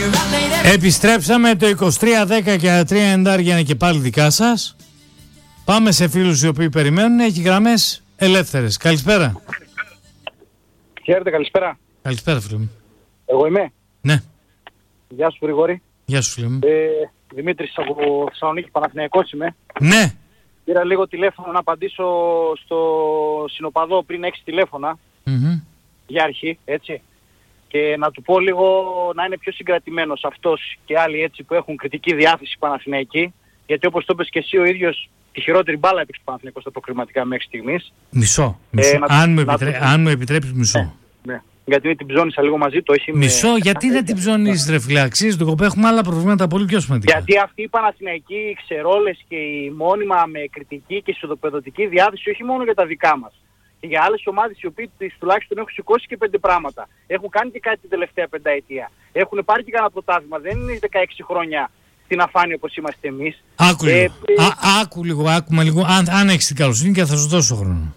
Επιστρέψαμε, το 2310 και 390 είναι και πάλι δικά σας. Πάμε σε φίλους οι οποίοι περιμένουν. Έχει γραμμές ελεύθερες. Καλησπέρα. Χαίρετε, καλησπέρα. Καλησπέρα, φίλε μου. Εγώ είμαι. Ναι. Γεια σου, Γρηγόρη. Γεια σου, φίλε μου. Δημήτρης από Θεσσαλονίκη, Παναθηναϊκός είμαι. Ναι. Πήρα λίγο τηλέφωνο να απαντήσω στο συνοπαδό πριν 6 τηλέφωνα. Για αρχή, έτσι. Και να του πω λίγο να είναι πιο συγκρατημένος αυτός και άλλοι έτσι που έχουν κριτική διάθεση Παναθηναϊκή. Γιατί όπως το είπες και εσύ ο ίδιος, τη χειρότερη μπάλα έπαιξε ο Παναθηναϊκός στα προκριματικά μέχρι στιγμής. Μισό. Αν μου επιτρέπεις, μισό. Ναι. Γιατί την ψώνισα λίγο μαζί του. Μισό, γιατί δεν την ψώνεις, ρε φίλε? Αξίζει το κοπέ, έχουμε άλλα προβλήματα πολύ πιο σημαντικά. Γιατί αυτοί οι Παναθηναϊκοί, οι ξερόλες και οι μόνιμα με κριτική και ισοδοπεδωτική διάθεση, όχι μόνο για τα δικά μας. Και για άλλες ομάδες οι οποίες τουλάχιστον έχουν σηκώσει και 5 πράγματα. Έχουν κάνει και κάτι την τελευταία πενταετία. Έχουν πάρει και κανένα πρωτάθλημα. Δεν είναι 16 χρόνια στην αφάνεια όπως είμαστε εμείς. Άκου λίγο, άκουμε λίγο. Αν έχεις την καλοσύνη και θα σου δώσω χρόνο.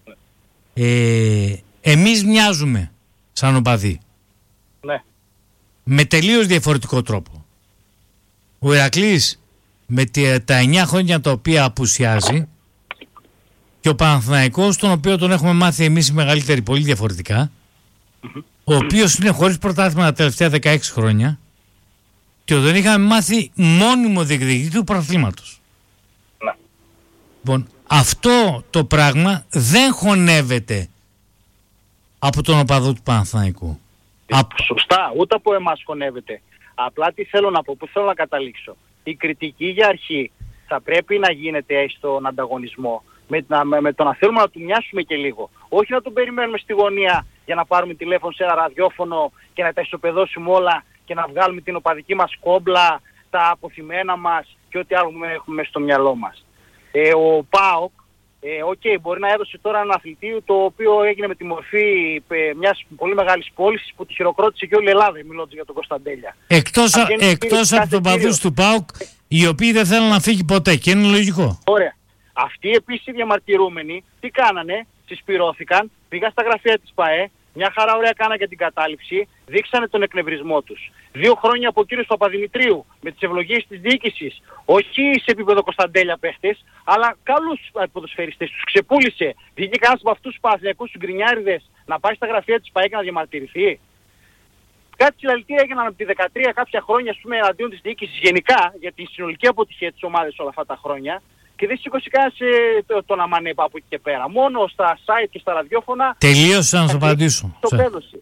Εμείς μοιάζουμε σαν οπαδοί. Ναι. Με τελείως διαφορετικό τρόπο. Ο Ηρακλής με τα 9 χρόνια τα οποία απουσιάζει και ο Παναθηναϊκός, τον οποίο τον έχουμε μάθει εμείς οι μεγαλύτεροι πολύ διαφορετικά, ο οποίος είναι χωρίς πρωτάθλημα τα τελευταία 16 χρόνια και τον είχαμε μάθει μόνιμο διεκδικητή του πρωταθλήματος. Ναι. Λοιπόν, αυτό το πράγμα δεν χωνεύεται από τον οπαδό του Παναθηναϊκού. Σωστά, ούτε από εμάς χωνεύεται. Απλά τι θέλω να πω, που θέλω να καταλήξω. Η κριτική για αρχή θα πρέπει να γίνεται στον ανταγωνισμό. Με το να θέλουμε να του μοιάσουμε και λίγο. Όχι να τον περιμένουμε στη γωνία για να πάρουμε τηλέφωνο σε ένα ραδιόφωνο και να τα ισοπεδώσουμε όλα και να βγάλουμε την οπαδική μας κόμπλα, τα αποθυμένα μας και ό,τι άλλο έχουμε μέσα στο μυαλό μας. Ο ΠΑΟΚ, μπορεί να έδωσε τώρα έναν αθλητή το οποίο έγινε με τη μορφή μιας πολύ μεγάλης πώλησης που τη χειροκρότησε και όλη η Ελλάδα, μιλώντας για τον Κωνσταντέλια. Εκτός από τον παδούς του ΠΑΟΚ, οι οποίοι δεν θέλουν να φύγει ποτέ και είναι λογικό. Ωραία. Αυτοί επίσης οι διαμαρτυρούμενοι τι κάνανε, συσπυρώθηκαν, πήγαν στα γραφεία της ΠΑΕ, μια χαρά ωραία κάνανε για την κατάληψη, δείξανε τον εκνευρισμό τους. 2 χρόνια από κύριος Παπαδημητρίου με τις ευλογίες της διοίκησης, όχι σε επίπεδο Κωνσταντέλια παίχτες, αλλά καλούς ποδοσφαιριστές. Τους ξεπούλησε. Βγήκε κανένας από αυτούς τους Παναθηναϊκούς τους γκρινιάριδες να πάει στα γραφεία της ΠΑΕ και να διαμαρτυρηθεί. Κάτι συλλαλητήρια έγιναν από τη 13 κάποια χρόνια, ας πούμε, εναντίον της διοίκησης γενικά, για τη συνολική αποτυχία της ομάδας όλα αυτά τα χρόνια. Και δεν σήκωσε κανένας τον αμανέπα από εκεί και πέρα. Μόνο στα site και στα ραδιόφωνα... Τελείωσα να σου απαντήσω. Το πέδωσε.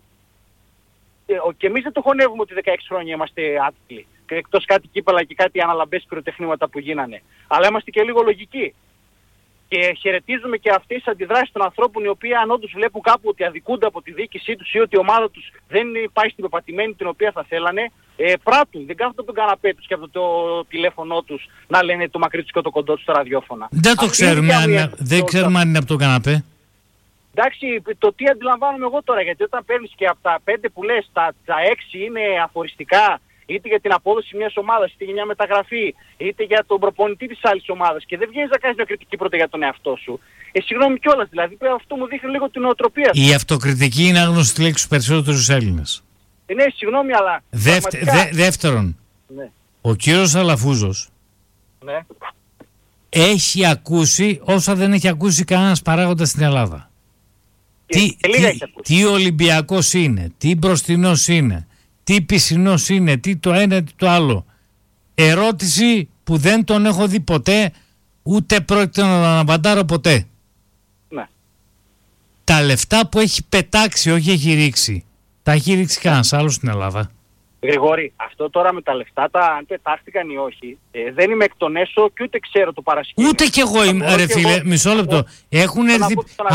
Και εμείς δεν το χωνεύουμε ότι 16 χρόνια είμαστε άτυποι. Εκτός κάτι κύπελα και κάτι αναλαμπές πυροτεχνήματα που γίνανε. Αλλά είμαστε και λίγο λογικοί. Και χαιρετίζουμε και αυτές τις αντιδράσεις των ανθρώπων οι οποίοι αν όντως βλέπουν κάπου ότι αδικούνται από τη διοίκησή τους ή ότι η ομάδα τους δεν πάει στην πεπατημένη την οποία θα θέλανε, πράττουν. Δεν κάθονται από τον καναπέ τους και από το τηλέφωνό τους να λένε το μακρύ τους και το κοντό τους στα ραδιόφωνα. Δεν το ξέρουμε, δεν ξέρουμε αν είναι από τον καναπέ. Εντάξει, το τι αντιλαμβάνομαι εγώ τώρα, γιατί όταν παίρνεις και από τα 5 που λες, τα 6 είναι αφοριστικά, είτε για την απόδοση μιας ομάδας, είτε για μια μεταγραφή, είτε για τον προπονητή της άλλης ομάδας και δεν βγαίνεις να κάνεις μια κριτική πρώτα για τον εαυτό σου. Συγγνώμη κιόλας, δηλαδή αυτό μου δείχνει λίγο την νοοτροπία σου. Η αυτοκριτική είναι άγνωστη λέξη στους περισσότερους Έλληνες. Ναι, συγγνώμη, αλλά... Δεύτερον, ναι. Ο κύριος Αλαφούζος ναι. έχει ακούσει όσα δεν έχει ακούσει κανένας παράγοντας στην Ελλάδα. Τι Ολυμπιακός είναι, τι μπροστινός είναι, τι πισινός είναι, τι το ένα, τι το άλλο. Ερώτηση που δεν τον έχω δει ποτέ, ούτε πρόκειται να τον αναπαντάρω ποτέ. Ναι. Τα λεφτά που έχει πετάξει, όχι έχει ρίξει, τα έχει ρίξει κανένας άλλος στην Ελλάδα? Γρηγόρη, αυτό τώρα με τα λεφτά, αν πετάχτηκαν ή όχι, δεν είμαι εκ των έσω και ούτε ξέρω το παρασκήνιο. Ούτε κι εγώ είμαι, ρε φίλε, μισό λεπτό. Έχουν έρθει,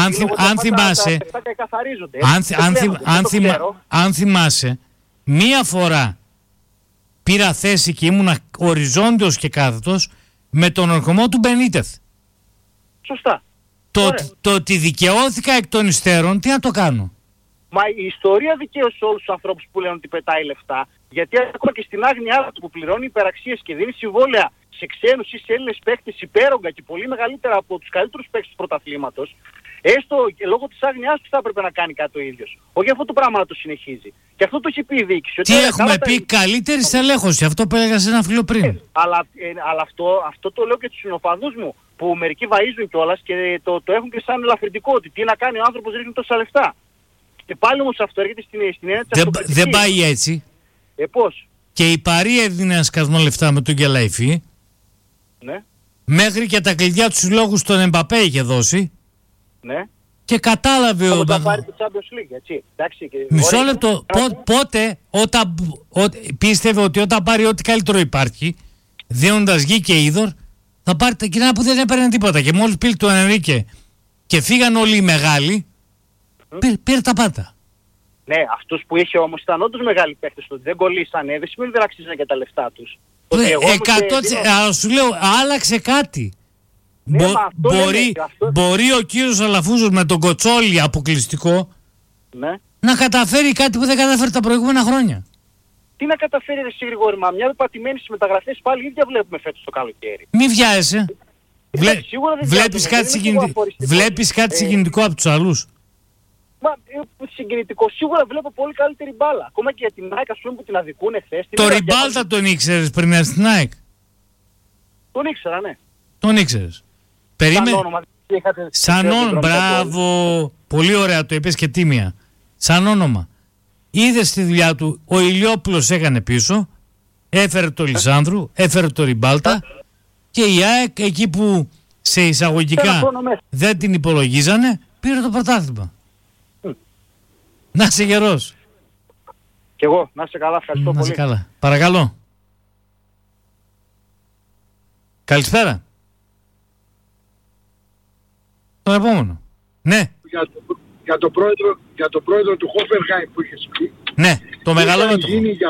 αν θυμάσαι, μία φορά πήρα θέση και ήμουνα οριζόντιος και κάθετος με τον ορκωμό του Μπενίτεθ. Σωστά. Το ότι δικαιώθηκα εκ των υστέρων, τι να το κάνω? Μα η ιστορία δικαίωσε όλους τους ανθρώπους που λένε ότι πετάει λεφτά, γιατί ακόμα και στην άγνοιά του που πληρώνει υπεραξίες και δίνει συμβόλαια σε ξένους ή σε Έλληνες παίκτες υπέρογκα και πολύ μεγαλύτερα από τους καλύτερους παίκτες του πρωταθλήματος, έστω και λόγω της άγνοιάς του θα έπρεπε να κάνει κάτι ο ίδιος. Όχι αυτό το πράγμα να το συνεχίζει. Και αυτό το έχει πει η διοίκηση. Τι έχουμε πει, καλύτερη στελέχωση, αυτό που έλεγα σε ένα φίλο πριν. Αλλά αυτό το λέω και στους συνοπαδούς μου, που μερικοί βαΐζουν κιόλας και το έχουν και σαν ελαφρυντικό, ότι τι να κάνει ο άνθρωπος ρίχνει τόσα λεφτά. Και πάλι όμως αυτό έρχεται στην έννοια της αυτοκριτικής. Δεν πάει έτσι. Πώς? Και η Παρή έδινε ένα σκασμό λεφτά με τον Γκελαϊφή. Ναι. Μέχρι και τα κλειδιά του συλλόγου στον Εμπαπέ είχε δώσει. Ναι. Και κατάλαβε ότι θα πάρει το Champions League, έτσι. Εντάξει, μισό λεπτό. Πότε, πίστευε ότι όταν πάρει ό,τι καλύτερο υπάρχει, δίνοντας γη και είδωρ, θα πάρει τα κοινά που δεν έπαιρνε τίποτα. Και μόλις πήρε το Ενρίκε και φύγαν όλοι οι μεγάλοι, πήρε τα πάντα. Ναι, αυτούς που είχε όμως ήταν όντως μεγάλοι παίκτες, ότι δεν κολλήσανε, δεν σημαίνει ότι δεν αξίζανε και τα λεφτά τους. 100%. Σου λέω, άλλαξε κάτι. Ναι, μπορεί ο κύριος Αλαφούζος με τον Κοτσόλι αποκλειστικό, ναι, να καταφέρει κάτι που δεν καταφέρει τα προηγούμενα χρόνια. Τι να καταφέρει εσύ Γρηγόρη, μα μια πατημένη στις μεταγραφές πάλι ίδια βλέπουμε φέτος το καλοκαίρι. Μη βιάζεσαι. Βλέπεις κάτι συγκινητικό από τους άλλους? Μα συγκινητικό, σίγουρα βλέπω πολύ καλύτερη μπάλα. Ακόμα και για την ΑΕΚ, ας πούμε, που την αδικούν εχθές. Το Ριμπάλτα τον ήξερες πριν έρθει στην ΑΕΚ? Τον ήξερα, ναι. Τον ήξερες? Σαν όνομα, μπράβο, πολύ ωραία το είπες και τίμια. Σαν όνομα. Είδες τη δουλειά του, ο Ηλιόπουλος έκανε πίσω, έφερε το Λισάνδρου, έφερε το Ριμπάλτα και η ΑΕΚ εκεί που σε εισαγωγικά δεν την υπολογίζανε, πήρε το πρωτάθλημα. Να είσαι γερός. Κι εγώ, να είσαι καλά, ευχαριστώ πολύ. Καλά. Παρακαλώ. Καλησπέρα. Τον επόμενο. Ναι. Για το πρόεδρο του Χόφενχάιμ που είχες πει. Ναι, το μεγάλο μέτωπο.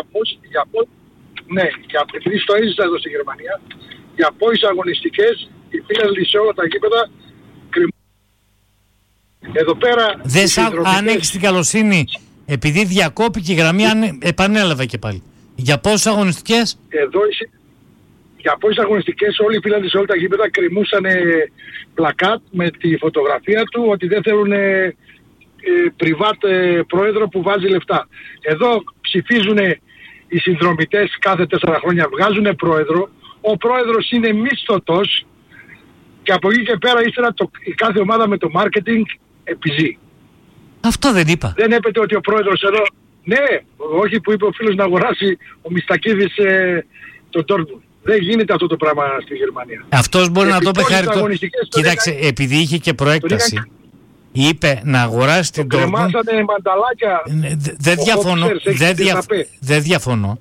Επειδή το έζησα εδώ στη Γερμανία, για πόσες αγωνιστικές οι φίλοι σε όλα τα γήπεδα κρυμμούν. Εδώ πέρα... Αν έχεις την καλοσύνη, επειδή διακόπηκε η γραμμή, επανέλαβε και πάλι. Για πόσες αγωνιστικές? Για πόσες αγωνιστικές όλοι οι φίλοι σε όλα τα γήπεδα κρυμούσαν πλακάτ με τη φωτογραφία του ότι δεν θέλουν πριβάτ πρόεδρο που βάζει λεφτά. Εδώ ψηφίζουν οι συνδρομητές κάθε 4 χρόνια, βγάζουν πρόεδρο. Ο πρόεδρος είναι μισθωτός και από εκεί και πέρα ύστερα η κάθε ομάδα με το marketing επιζεί. Αυτό δεν είπα. Δεν έπεται ότι ο πρόεδρος εδώ... Ναι, όχι που είπε ο φίλος να αγοράσει ο Μιστακίδης τον Dortmund. Δεν γίνεται αυτό το πράγμα στη Γερμανία. Αυτός μπορεί να το πει χάρη το... Κοίταξε, επειδή είχε και προέκταση, είπε να αγοράσει την Dortmund. Κρεμάσανε μανταλάκια. Δεν διαφωνώ.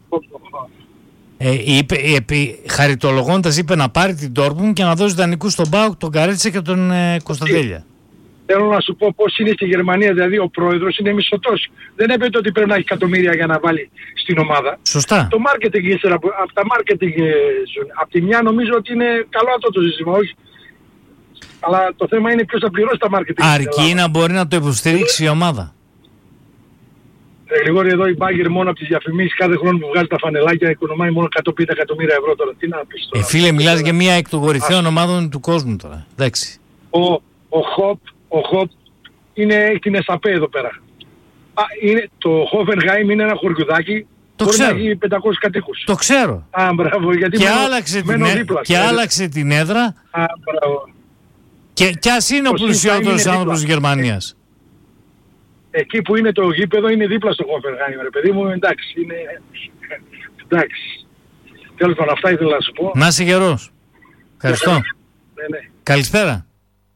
Χαριτολογώντας είπε να πάρει την Dortmund και να δώσει δανεικούς στον ΠΑΟΚ, τον Καρέτσα και τον Κωνσταντέλια. Θέλω να σου πω πώς είναι στη Γερμανία, δηλαδή ο πρόεδρος είναι μισθωτός. Δεν έπεται ότι πρέπει να έχει εκατομμύρια για να βάλει στην ομάδα. Σωστά. Το marketing ύστερα, από τα marketing από τη μια νομίζω ότι είναι καλό αυτό το σύστημα, όχι. Αλλά το θέμα είναι ποιος θα πληρώσει τα marketing. Αρκεί να μπορεί να το υποστηρίξει η ομάδα. Γρηγόρη, εδώ η Μπάγκερ μόνο από τις διαφημίσεις κάθε χρόνο που βγάζει τα φανελάκια οικονομάει μόνο 150 εκατομμύρια ευρώ τώρα. Τι να πεις τώρα. Φίλε, μιλάς για μια εκ των κορυφαίων ομάδων του κόσμου τώρα. Εντάξει. Ο Χοπ έχει την ΕΣΑΠΕ εδώ πέρα. Το Hoffenheim είναι ένα χωριουδάκι. Το μπορεί ξέρω. να έχει 500 κατοίκους. Το ξέρω. Μπράβο, γιατί και άλλαξε την έδρα. Μπράβο. Και ας είναι ο πλουσιότερος άνθρωπος της Γερμανίας. Εκεί που είναι το γήπεδο είναι δίπλα στο Hoffenheim, ρε παιδί μου, εντάξει, είναι... εντάξει. Τέλος πάντων, αυτά ήθελα να σου πω. Να είσαι γερός. Ευχαριστώ. Ναι. Καλησπέρα.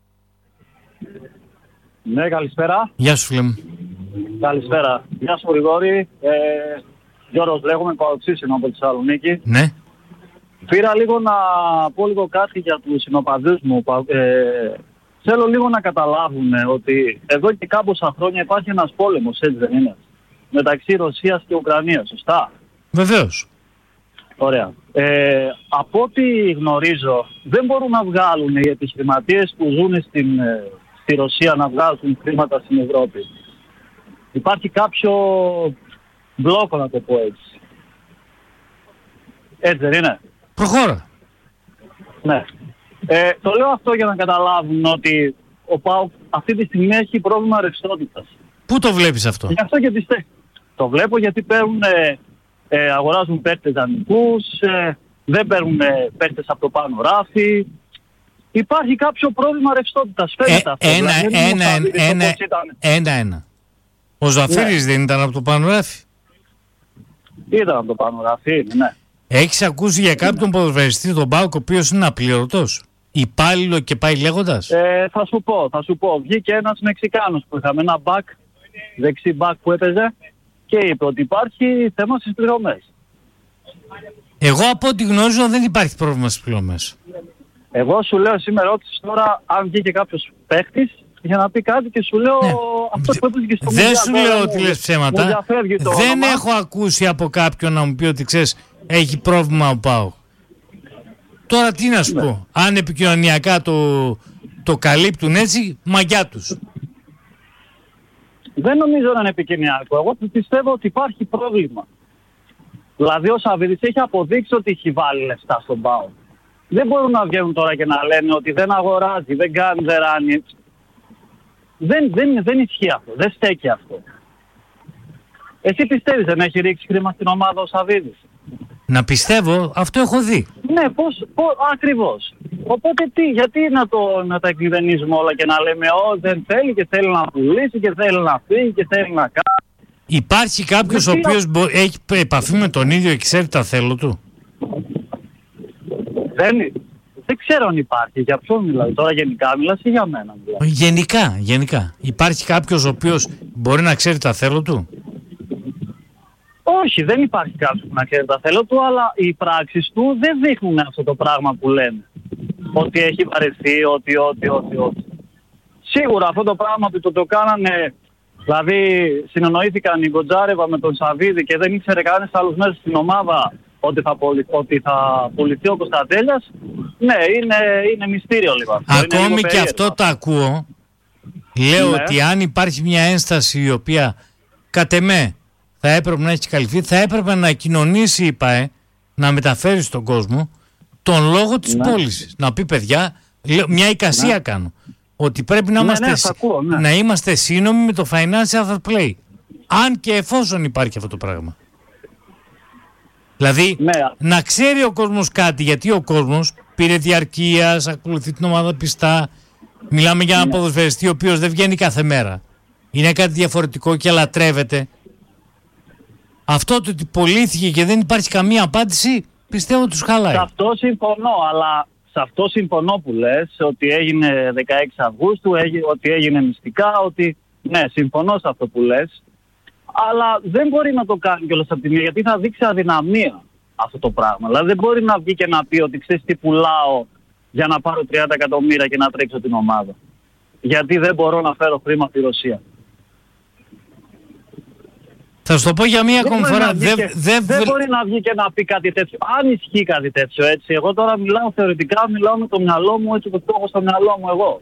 Ναι, καλησπέρα. Γεια σου, φίλε μου. Καλησπέρα. Γεια σου, Γρηγόρη. Γιώργος λέγομαι, παοξής είμαι από τη Θεσσαλονίκη. Ναι. Πήρα λίγο να πω λίγο κάτι για τους συνοπαδούς μου. Θέλω λίγο να καταλάβουν ότι εδώ και κάμποσα χρόνια υπάρχει ένας πόλεμος, έτσι δεν είναι, μεταξύ Ρωσίας και Ουκρανίας, σωστά? Βεβαίως. Ωραία. Από ό,τι γνωρίζω, δεν μπορούν να βγάλουν οι επιχειρηματίες που ζουν στη Ρωσία να βγάλουν χρήματα στην Ευρώπη. Υπάρχει κάποιο μπλόκο, να το πω έτσι. Έτσι δεν είναι? Προχώρα. Ναι. Το λέω αυτό για να καταλάβουν ότι ο ΠΑΟΚ αυτή τη στιγμή έχει πρόβλημα ρευστότητας. Πού το βλέπεις αυτό? Γι' αυτό και πιστεύω. Το βλέπω γιατί αγοράζουν παίκτες δανεικούς, δεν παίρνουν παίκτες από το πάνω ράφι. Υπάρχει κάποιο πρόβλημα ρευστότητας. Φαίνεται αυτό. Ένα. Ο Ζαφύρης δεν ήταν από το πάνω ράφι? Ήταν από το πάνω ράφι, ναι. Έχεις ακούσει για κάποιον ποδοσφαιριστή τον ΠΑΟΚ ο οποίος είναι απληρωτός, υπάλληλο και πάει λέγοντας? Θα σου πω. Βγήκε ένας Μεξικάνος που είχαμε, ένα δεξί μπακ που έπαιζε και είπε ότι υπάρχει θέμα στις πληρωμές. Εγώ από ό,τι γνωρίζω δεν υπάρχει πρόβλημα στις πληρωμές. Εγώ σου λέω, εσύ με ρώτησες τώρα αν βγήκε κάποιος παίχτης για να πει κάτι και σου λέω αυτό που έπαιζε και στο Μουντιάλ. Δεν σου λέω ότι λες ψέματα. Δεν έχω ακούσει από κάποιον να μου πει ότι ξέρεις έχει πρόβλημα ο ΠΑΟΚ. Τώρα τι να σου πω, αν επικοινωνιακά το καλύπτουν έτσι, μαγιά τους. Δεν νομίζω να είναι επικοινωνιακό. Εγώ πιστεύω ότι υπάρχει πρόβλημα. Δηλαδή ο Σαββίδης έχει αποδείξει ότι έχει βάλει λεφτά στον ΠΑΟΚ. Δεν μπορούν να βγαίνουν τώρα και να λένε ότι δεν αγοράζει, δεν κάνει, δεν ράνει. Δεν ισχύει αυτό, δεν στέκει αυτό. Εσύ πιστεύεις δεν έχει ρίξει χρήμα στην ομάδα ο Σαββίδης? Να πιστεύω, αυτό έχω δει. Ναι, πώς ακριβώς. Οπότε γιατί να τα εκκλειδενίζουμε όλα και να λέμε δεν θέλει και θέλει να πουλήσει και θέλει να φύγει και θέλει να κάνει. Υπάρχει κάποιος ο οποίος έχει επαφή με τον ίδιο και ξέρει τα θέλω του? Δεν ξέρω αν υπάρχει. Για ποιον μιλάω τώρα, γενικά μιλάς ή για μένα μιλάω? Γενικά. Υπάρχει κάποιος ο οποίος μπορεί να ξέρει τα θέλω του? Όχι, δεν υπάρχει κάποιος που να ξέρει τα θέλω του, αλλά οι πράξεις του δεν δείχνουν αυτό το πράγμα που λένε. Ότι έχει βαρεθεί, ότι. Σίγουρα αυτό το πράγμα που το κάνανε, δηλαδή συνεννοήθηκαν η Γκοτζάρεβα με τον Σαββίδη και δεν ήξερε κανένας άλλος μέσα στην ομάδα ότι θα πουληθεί ο Κωνσταντέλιας. Ναι, είναι μυστήριο λίγο. Ακόμη και αυτό το ακούω. Λέω ότι αν υπάρχει μια ένσταση η οποία κατ' εμέ θα έπρεπε να έχει καλυφθεί, θα έπρεπε να κοινωνήσει η ΠΑΕ, να μεταφέρει στον κόσμο τον λόγο της πώλησης. Να πει παιδιά, μια εικασία κάνω, ότι πρέπει να είμαστε σύνομοι με το financial fair play. Αν και εφόσον υπάρχει αυτό το πράγμα. Δηλαδή να ξέρει ο κόσμος κάτι, γιατί ο κόσμος πήρε διαρκείας, ακολουθεί την ομάδα πιστά. Μιλάμε για έναν ποδοσφαιριστή ο οποίος δεν βγαίνει κάθε μέρα. Είναι κάτι διαφορετικό και λατρεύεται. Αυτό το ότι πωλήθηκε και δεν υπάρχει καμία απάντηση, πιστεύω τους χαλάει. Σε αυτό συμφωνώ, αλλά σε αυτό συμφωνώ που λες, ότι έγινε 16 Αυγούστου, ότι έγινε μυστικά, ότι ναι, συμφωνώ σε αυτό που λες, αλλά δεν μπορεί να το κάνει κιόλας από τη μία, γιατί θα δείξει αδυναμία αυτό το πράγμα. Δηλαδή δεν μπορεί να βγει και να πει ότι ξέρεις τι πουλάω για να πάρω 30 εκατομμύρια και να τρέξω την ομάδα. Γιατί δεν μπορώ να φέρω χρήμα από τη Ρωσία. Θα σου το πω για μία ακόμη φορά. Δεν μπορεί να βγει και να πει κάτι τέτοιο. Αν ισχύει κάτι τέτοιο, έτσι. Εγώ τώρα μιλάω θεωρητικά, μιλάω με το μυαλό μου έτσι που το έχω στο μυαλό μου εγώ.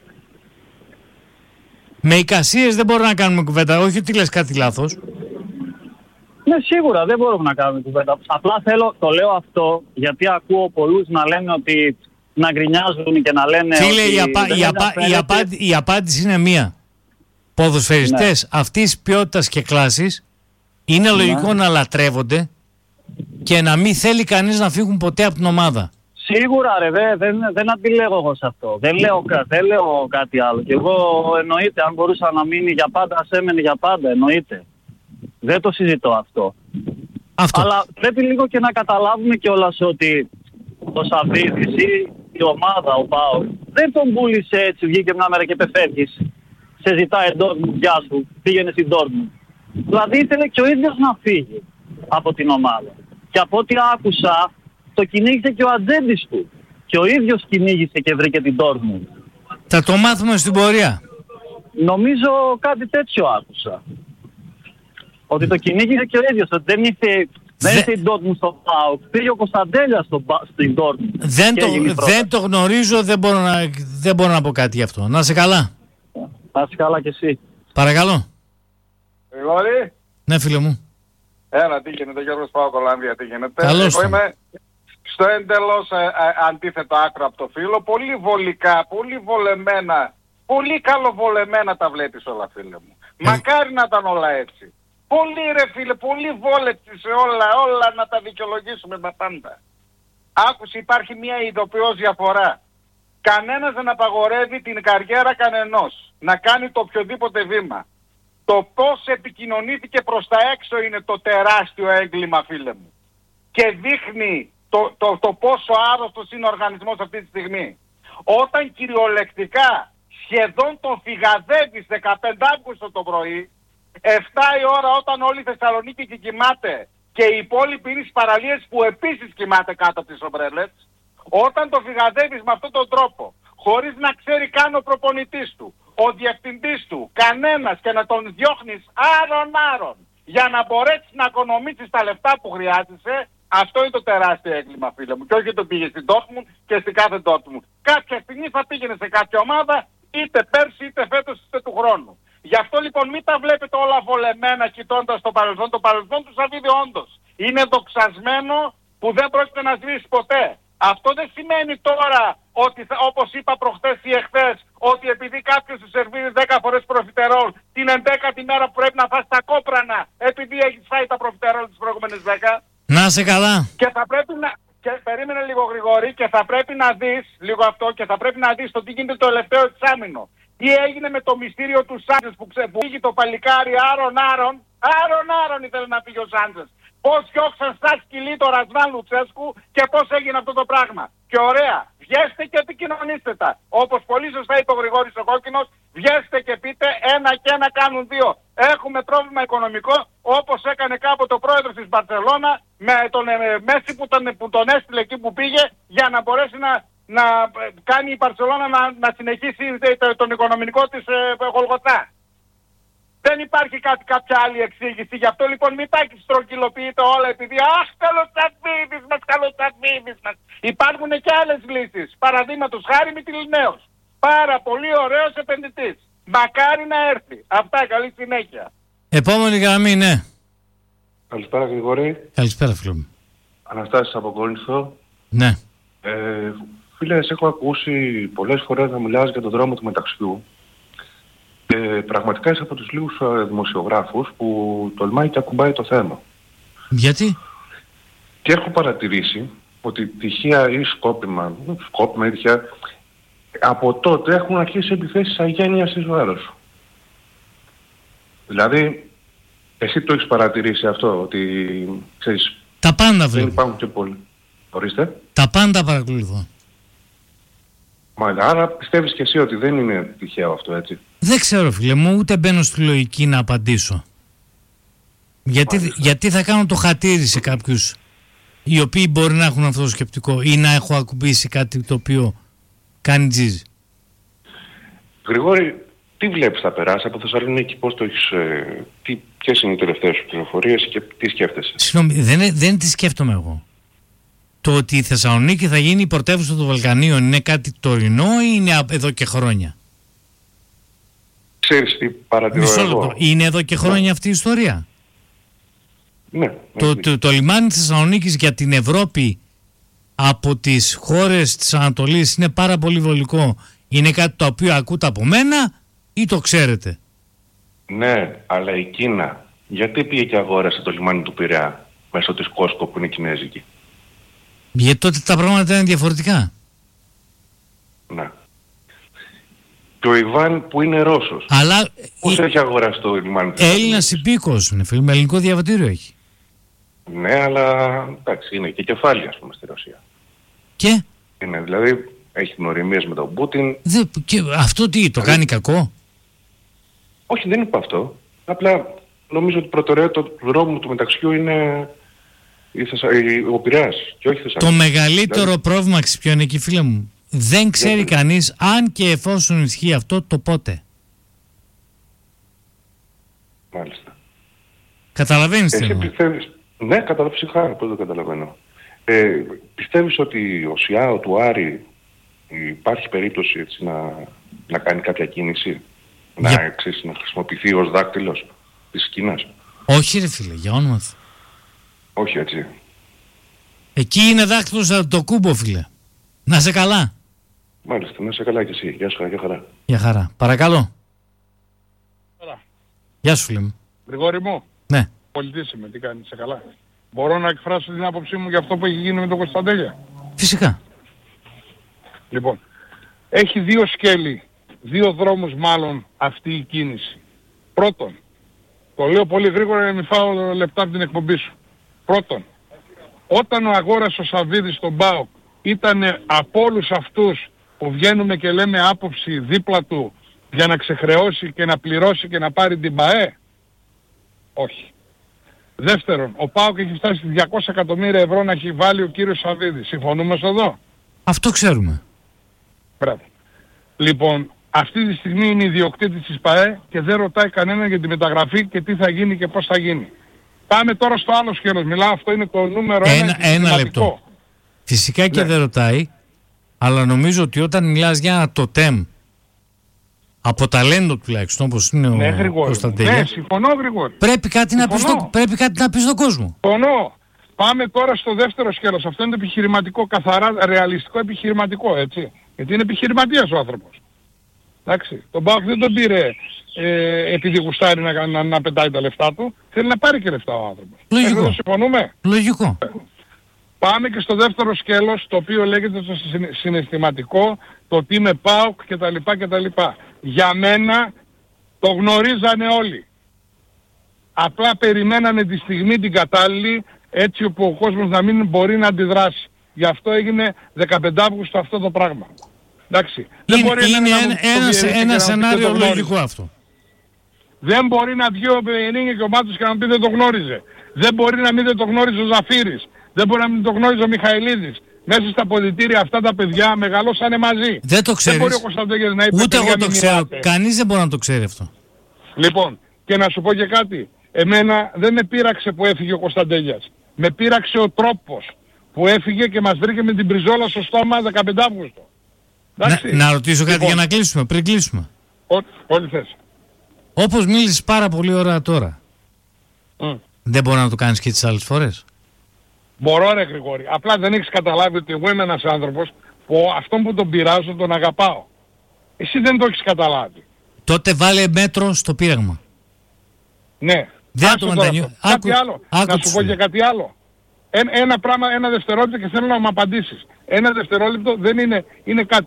Με εικασίες δεν μπορούμε να κάνουμε κουβέντα. Όχι ότι λες κάτι λάθος. Ναι, σίγουρα δεν μπορούμε να κάνουμε κουβέντα. Απλά το λέω αυτό γιατί ακούω πολλούς να λένε ότι να γκρινιάζουν και να λένε. Φίλε, η απάντηση είναι μία. Ποδοσφαιριστές αυτής της ποιότητας και κλάσης είναι λογικό να λατρεύονται και να μην θέλει κανείς να φύγουν ποτέ από την ομάδα. Σίγουρα ρε, δεν αντιλέγω εγώ σε αυτό. Δεν λέω κάτι άλλο. Και εγώ εννοείται αν μπορούσα να μείνει για πάντα, ας έμενε για πάντα, εννοείται. Δεν το συζητώ αυτό. Αλλά πρέπει λίγο και να καταλάβουμε κιόλας ότι ο Σαββίδης ή η ομάδα, ο ΠΑΟΚ, δεν τον πούλησε έτσι, βγήκε μια μέρα και πεφεύγεις. Σε ζητάει Ντόρτμουντ, γεια σου, πήγαινε στην Ντόρτμουντ. Δηλαδή ήθελε και ο ίδιος να φύγει από την ομάδα. Και από ό,τι άκουσα, το κυνήγησε και ο ατζέντης του. Και ο ίδιος κυνήγησε και βρήκε την Ντόρτμουντ. Θα το μάθουμε στην πορεία. Νομίζω κάτι τέτοιο άκουσα. Ότι το κυνήγησε και ο ίδιος, ότι δεν ήρθε η Ντόρτμουντ στο ΠΑΟΚ. Πήγε ο Κωνσταντέλιας στην Ντόρτμουντ. Δεν το γνωρίζω, δεν μπορώ να πω κάτι γι' αυτό. Να είσαι καλά. Να είσαι καλά κι εσύ. Παρακαλώ. Γρηγόρη. Ναι, φίλε μου. Τι γίνεται, Γιώργος Πάοκ Ολλανδία, τι γίνεται. Καλώς. Εγώ είμαι στο εντελώς αντίθετο άκρο από το φίλο. Πολύ βολικά, πολύ βολεμένα, πολύ καλοβολεμένα τα βλέπεις όλα, φίλε μου. Μακάρι να ήταν όλα έτσι. Πολύ ρε φίλε, πολύ βόλεψη σε όλα να τα δικαιολογήσουμε τα πάντα. Άκουσε, υπάρχει μια ειδοποιώς διαφορά. Κανένας δεν απαγορεύει την καριέρα κανενός να κάνει το οποιοδήποτε βήμα. Το πώς επικοινωνήθηκε προς τα έξω είναι το τεράστιο έγκλημα, φίλε μου. Και δείχνει το πόσο άρρωστος είναι ο οργανισμός αυτή τη στιγμή. Όταν κυριολεκτικά σχεδόν τον φυγαδεύεις 15 Αύγουστο το πρωί, 7 η ώρα όταν όλη η Θεσσαλονίκη κοιμάται και οι υπόλοιποι είναι στις παραλίες που επίσης κοιμάται κάτω από τις ομπρέλες, όταν το φυγαδεύεις με αυτόν τον τρόπο, χωρίς να ξέρει καν ο προπονητής του, ο διευθυντής του, κανένας, και να τον διώχνεις άρον για να μπορέσεις να οικονομήσεις τα λεφτά που χρειάζεσαι, αυτό είναι το τεράστιο έγκλημα, φίλε μου. Και όχι το πήγε στην Dortmund και στην κάθε Dortmund. Κάποια στιγμή θα πήγαινε σε κάποια ομάδα, είτε πέρσι, είτε φέτος, είτε του χρόνου. Γι' αυτό λοιπόν μην τα βλέπετε όλα βολεμένα κοιτώντας το παρελθόν. Το παρελθόν του σαβίδι όντως είναι δοξασμένο που δεν πρόκειται να σβήσει ποτέ. Αυτό δεν σημαίνει τώρα ότι, όπως είπα προχθές ή εχθές, ότι επειδή κάποιος σου σερβίρει 10 φορές προφιτερόλ, την 11η μέρα που πρέπει να φας τα κόπρανα, επειδή έχεις φάει τα προφιτερόλ τις προηγούμενες 10. Να σε καλά. Και θα πρέπει να... Και περίμενε λίγο Γρηγόρη, και θα πρέπει να δεις λίγο αυτό, και θα πρέπει να δεις το τι γίνεται το τελευταίο εξάμηνο. Τι έγινε με το μυστήριο του Σάντζες που πήγε το παλικάρι Άρον ήθελε να πήγε ο Σάντζες. Πώς διώξαν σαν σκυλί το Ρασβάν Λουτσέσκου και πώς έγινε αυτό το πράγμα. Και ωραία, βγέστε και επικοινωνήστε τα. Όπως πολύ σωστά είπε ο Γρηγόρης ο Κόκκινος, βγέστε και πείτε 1 και 1 κάνουν 2. Έχουμε πρόβλημα οικονομικό, όπως έκανε κάποτε ο πρόεδρος της Μπαρσελόνα με τον Μέση που τον έστειλε εκεί που πήγε για να μπορέσει να κάνει η Μπαρσελόνα να συνεχίσει τον οικονομικό της Γολγοθά. Δεν υπάρχει κάποια άλλη εξήγηση. Γι' αυτό λοιπόν μην τα στρογγυλοποιείτε όλα επειδή καλοτσαβίδης μας. Υπάρχουν και άλλες λύσεις. Παραδείγματος χάρη Μυτιληναίος. Πάρα πολύ ωραίος επενδυτής. Μακάρι να έρθει. Αυτά, καλή συνέχεια. Επόμενη γραμμή, ναι. Καλησπέρα Γρηγόρη. Καλησπέρα φίλο μου. Αναστάσης από Κόλινθο. Ναι. Φίλε, σε έχω ακούσει πολλές φορές να μιλάς για τον δρόμο του μεταξιού. Πραγματικά είσαι από τους λίγους δημοσιογράφους που τολμάει και ακουμπάει το θέμα. Γιατί? Και έχω παρατηρήσει ότι τυχαία ή σκόπιμα ή τυχαία, από τότε έχουν αρχίσει επιθέσεις αγένειας εις βάρος σου. Δηλαδή, εσύ το έχεις παρατηρήσει αυτό, ότι ξέρεις... Τα πάντα δεν υπάρχουν και πολλοί. Ορίστε. Τα πάντα παρακολουθώ. Άρα πιστεύεις και εσύ ότι δεν είναι τυχαίο αυτό, έτσι? Δεν ξέρω φίλε μου, ούτε μπαίνω στη λογική να απαντήσω. Γιατί θα κάνω το χατήρι σε κάποιους οι οποίοι μπορεί να έχουν αυτό το σκεπτικό ή να έχω ακουμπήσει κάτι το οποίο κάνει τζιζ. Γρηγόρη, τι βλέπεις θα περάσει από Θεσσαλονίκη, πώς το έχεις, ποιες είναι οι τελευταίες σου πληροφορίες και τι σκέφτεσαι? Συγγνώμη, δεν τι σκέφτομαι εγώ. Το ότι η Θεσσαλονίκη θα γίνει η πρωτεύουσα των Βαλκανίων είναι κάτι τωρινό ή είναι εδώ και χρόνια? Ξέρεις τι παρατηρώ εγώ? Είναι εδώ και χρόνια αυτή η ιστορία? Ναι. Το λιμάνι της Θεσσαλονίκης για την Ευρώπη από τις χώρες της Ανατολής είναι πάρα πολύ βολικό. Είναι κάτι το οποίο ακούτε από μένα ή το ξέρετε? Ναι, αλλά η Κίνα γιατί πήγε και αγόρασε το λιμάνι του Πειραιά μέσω της Κόσκο που είναι κινέζικη? Γιατί τότε τα πράγματα είναι διαφορετικά. Ναι. Και ο Ιβάν που είναι Ρώσος. Αλλά πώς έχει αγοράσει το λιμάνι της? Έλληνας υπήκος είναι φίλε, με ελληνικό διαβατήριο έχει. Ναι, αλλά εντάξει, είναι και κεφάλι ας πούμε στη Ρωσία. Και? Είναι, δηλαδή έχει γνωριμίες με τον Πούτιν. Και αυτό τι, το κάνει κακό? Όχι, δεν είπα αυτό. Απλά νομίζω ότι η προτεραιότητα του δρόμου του μεταξιού είναι ο Πειραιάς και όχι η Θεσσαλονίκη. Το μεγαλύτερο πρόβλημα ποιο είναι εκεί φίλε μου? Δεν ξέρει κανείς αν και εφόσον ισχύει αυτό το πότε. Μάλιστα. Καταλαβαίνεις τι εννοώ? Πιστεύεις... Ναι, ψυχάρα, πώς το καταλαβαίνω. Πιστεύεις ότι ο ΣΙΑΟ του Άρη υπάρχει περίπτωση έτσι, να κάνει κάποια κίνηση? Να χρησιμοποιηθεί ως δάκτυλος της Κίνας? Όχι ρε φίλε, για όνομα Θεού. Όχι έτσι. Εκεί είναι δάκτυλος το κούμπο φίλε. Να σε καλά. Μάλιστα, να σε καλά και εσύ. Γεια σου, για χαρά. Για χαρά. Παρακαλώ. Γεια σου φίλε μου. Γρηγόρη μου. Ναι. Πολιτής είμαι, τι κάνει, σε καλά. Μπορώ να εκφράσω την άποψή μου για αυτό που έχει γίνει με τον Κωνσταντέλια? Φυσικά. Λοιπόν, έχει δύο σκέλη, δύο δρόμους μάλλον αυτή η κίνηση. Πρώτον, το λέω πολύ γρήγορα για να μην φάω λεπτά από την εκπομπή σου. Πρώτον, όταν ο Αγόρας ο Σαββίδης στον ΠΑΟΚ ήταν από όλους αυτούς που βγαίνουμε και λέμε άποψη δίπλα του για να ξεχρεώσει και να πληρώσει και να πάρει την ΠΑΕ, όχι. Δεύτερον, ο ΠΑΟΚ έχει φτάσει στις 200 εκατομμύρια ευρώ να έχει βάλει ο κύριος Σαββίδης. Συμφωνούμε εδώ? Αυτό ξέρουμε. Μπράβο. Λοιπόν, αυτή τη στιγμή είναι ιδιοκτήτης της ΠΑΕ και δεν ρωτάει κανένα για τη μεταγραφή και τι θα γίνει και πώς θα γίνει. Πάμε τώρα στο άλλο σκέλος. Μιλάω, αυτό είναι το νούμερο ένα λεπτό. Φυσικά και δεν ρωτάει, αλλά νομίζω ότι όταν μιλάς για ένα τοτέμ, από ταλέντο τουλάχιστον, όπως είναι ο Κωνσταντέλιας, ναι, συμφωνώ, Γρηγόρη. Πρέπει κάτι να πεις στον κόσμο. Συμφωνώ. Πάμε τώρα στο δεύτερο σκέλος. Αυτό είναι το επιχειρηματικό, καθαρά ρεαλιστικό επιχειρηματικό, έτσι. Γιατί είναι επιχειρηματίας ο άνθρωπος. Εντάξει. Τον ΠΑΟΚ δεν τον πήρε επειδή γουστάρει να πετάει τα λεφτά του. Θέλει να πάρει και λεφτά ο άνθρωπος. Λογικό. Το συμφωνούμε? Λογικό. Πάμε και στο δεύτερο σκέλος, το οποίο λέγεται το συναισθηματικό, το τι με ΠΑΟΚ κτλ. Για μένα το γνωρίζανε όλοι. Απλά περιμένανε τη στιγμή την κατάλληλη, έτσι όπου ο κόσμος να μην μπορεί να αντιδράσει. Γι' αυτό έγινε 15 Αύγουστο αυτό το πράγμα. Εντάξει. Είναι ένα σενάριο λογικό αυτό. Δεν μπορεί να βγει ο Μπενίνγκ και ο Μάτσος και να πει δεν το γνώριζε. Δεν μπορεί να μην δεν το γνώριζε ο Ζαφύρης. Δεν μπορεί να μην το γνώριζε ο Μιχαηλίδης. Μέσα στα ποδητήρια αυτά τα παιδιά μεγαλώσανε μαζί. Δεν το ξέρεις. Δεν μπορεί ο Κωνσταντέλιας να είπε. Ούτε εγώ το ξέρω. Κανείς δεν μπορεί να το ξέρει αυτό. Λοιπόν, και να σου πω και κάτι. Εμένα δεν με πείραξε που έφυγε ο Κωνσταντέλιας. Με πείραξε ο τρόπος που έφυγε και μας βρήκε με την μπριζόλα στο στόμα 15 Αύγουστο. Να ρωτήσω κάτι για να κλείσουμε, πριν κλείσουμε. Ό,τι θες. Όπως μίλησες πάρα πολύ ωραία τώρα, δεν μπορεί να το κάνεις και τις άλλες φορές? Μπορώ, ρε Γρηγόρη. Απλά δεν έχεις καταλάβει ότι εγώ είμαι ένας άνθρωπος που αυτόν που τον πειράζω τον αγαπάω. Εσύ δεν το έχεις καταλάβει. Τότε βάλε μέτρο στο πείραγμα. Ναι. Κάτι άλλο. Να σου πω και κάτι άλλο. Ένα πράγμα, ένα δευτερόλεπτο και θέλω να μου απαντήσεις. Ένα δευτερόλεπτο δεν είναι κάτι.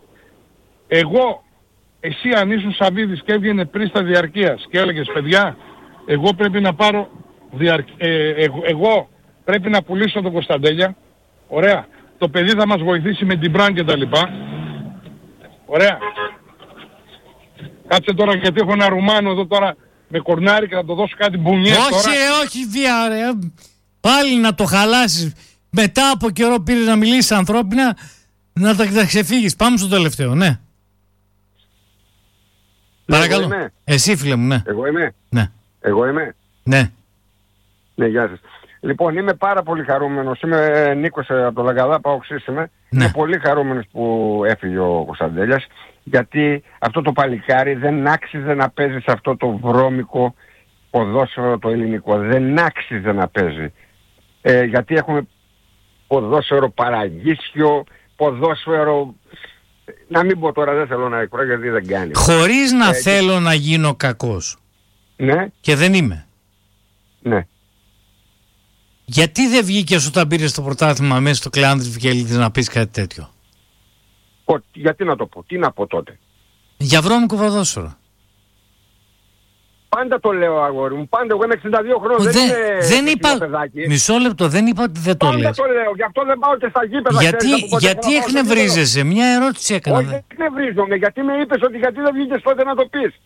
Εσύ αν ήσουν Σαββίδης και έβγαινε πριν στα διαρκείας και έλεγες παιδιά, εγώ πρέπει να πάρω εγώ πρέπει να πουλήσω τον Κωνσταντέλια. Ωραία. Το παιδί θα μας βοηθήσει με την μπραν και τα λοιπά. Ωραία. Κάτσε τώρα γιατί έχω ένα Ρουμάνο εδώ τώρα με κορνάρι και θα το δώσω κάτι μπουνιές τώρα. Όχι βία ρε. Πάλι να το χαλάσεις. Μετά από καιρό πήρες να μιλήσεις ανθρώπινα να τα ξεφύγεις. Πάμε στο τελευταίο, ναι. Παρακαλώ. Εσύ φίλε μου, ναι. Εγώ είμαι. Ναι. Εγώ είμαι. Ναι. Ναι, γεια σας. Λοιπόν, είμαι πάρα πολύ χαρούμενος. Είμαι Νίκος από το Λαγκαδά, Παοξής είμαι. Ναι. Είμαι πολύ χαρούμενος που έφυγε ο Κωνσταντέλιας, γιατί αυτό το παλικάρι δεν άξιζε να παίζει σε αυτό το βρώμικο ποδόσφαιρο το ελληνικό. Δεν άξιζε να παίζει. Γιατί έχουμε ποδόσφαιρο παραγίσιο, ποδόσφαιρο... Να μην πω τώρα, δεν θέλω να εκφράσω γιατί δεν κάνει. Χωρίς να θέλω να γίνω κακός. Ναι. Και δεν είμαι. Ναι. Γιατί δεν βγήκες όταν πήρες το πρωτάθλημα μέσα στο Κλεάνδρης Βικελίδης να πεις κάτι τέτοιο? Γιατί να το πω, τι να πω τότε? Για βρώμικο ποδόσφαιρο. Πάντα το λέω αγόρι μου, πάντα εγώ είμαι 62 χρόνια, δεν είπα, παιδάκι. Μισό λεπτό, δεν είπα ότι δεν το λες. Πάντα το λέω, γι' αυτό δεν πάω και στα γήπεδα. Γιατί εκνευρίζεσαι, μια ερώτηση έκανα. Όχι, δεν εκνευρίζομαι, γιατί με είπες ότι γιατί δεν βγήκες τότε να το πεις.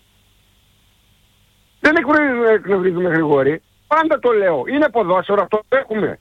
Δεν εκνευρίζομαι Γρηγόρη, πάντα το λέω, είναι ποδόσφαιρο, αυτό το έχουμε.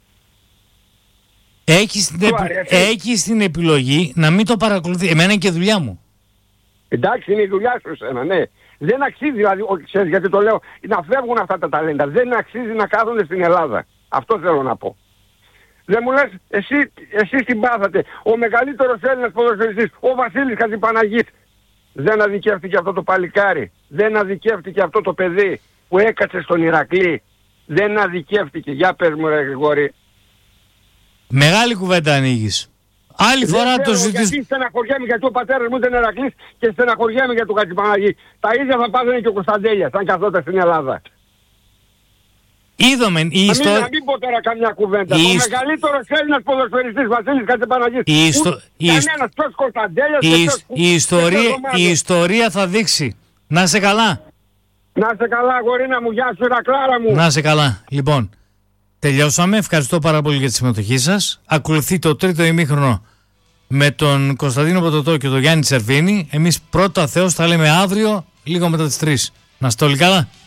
Έχεις την επιλογή να μην το παρακολουθείς, εμένα είναι και δουλειά μου. Εντάξει, είναι η δουλειά σου εσένα, ναι. Δεν αξίζει, δηλαδή, ξέρεις γιατί το λέω, να φεύγουν αυτά τα ταλέντα. Δεν αξίζει να κάθονται στην Ελλάδα. Αυτό θέλω να πω. Δεν μου λες, εσείς την πάθατε. Ο μεγαλύτερος Έλληνας ποδοσφαιριστής, ο Βασίλης Χατζηπαναγής. Δεν αδικεύτηκε αυτό το παλικάρι. Δεν αδικεύτηκε αυτό το παιδί που έκατσε στον Ηρακλή. Δεν αδικεύτηκε. Για πες μου ρε Γρηγόρη. Μεγάλη κουβέντα ανοίγεις. Άλλη φορά το συζητήσουμε. Γιατί στεναχωριέμαι γιατί ο πατέρας μου ήταν Ηρακλής και στεναχωριέμαι για τον Χατζηπαναγή. Τα ίδια θα πάθαινε και ο Κωνσταντέλιας αν καθόταν στην Ελλάδα. Είδαμε η ιστορία. Να μην πω τώρα καμιά κουβέντα. Ο μεγαλύτερος Έλληνας ποδοσφαιριστής Βασίλης Κατσεπαναγής. Κανένας, ποιος Κωνσταντέλιας. Η ιστορία θα δείξει. Να είσαι καλά. Να είσαι καλά, αγορίνα μου. Γεια σου, Ηρακλάρα μου. Να είσαι καλά. Λοιπόν, τελειώσαμε. Ευχαριστώ πάρα πολύ για τη συμμετοχή σας. Ακολουθεί το τρίτο ημίχρονο με τον Κωνσταντίνο Ποτοτό και τον Γιάννη Τσερβίνη. Εμείς πρώτα Θεός θα λέμε αύριο λίγο μετά τις 3. Να είστε όλοι καλά.